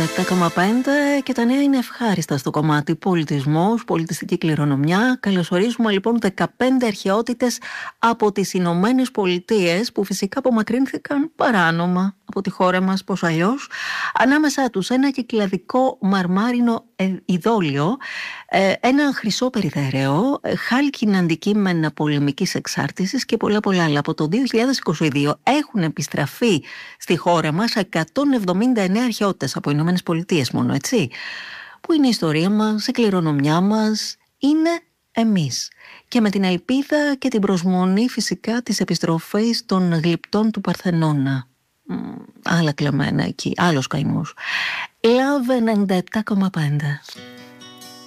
97,5 και τα νέα είναι ευχάριστα στο κομμάτι πολιτισμός, πολιτιστική κληρονομιά. Καλωσορίζουμε λοιπόν 15 αρχαιότητες από τις Ηνωμένες Πολιτείες που φυσικά απομακρύνθηκαν παράνομα από τη χώρα μας, πώς αλλιώς. Ανάμεσά τους ένα κυκλαδικό μαρμάρινο ειδόλιο, ένα χρυσό περιθέρεο, χάλκινα αντικείμενα πολεμικής εξάρτησης και πολλά άλλα. Από το 2022 έχουν επιστραφεί στη χώρα μας 179 αρχαιότητες από Ηνωμένες Πολιτείες μόνο, έτσι. Που είναι η ιστορία μας, η κληρονομιά μας, είναι εμείς. Και με την ελπίδα και την προσμονή φυσικά της επιστροφής των γλυπτών του Παρθενώνα. Άλλα κλεμμένα εκεί, άλλος καημός. Love 97,5.